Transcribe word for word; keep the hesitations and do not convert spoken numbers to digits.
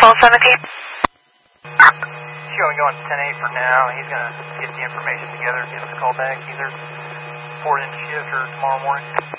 Control seventeen. Showing you on ten eight for now. He's going to get the information together, give us a call back either for in shift or tomorrow morning.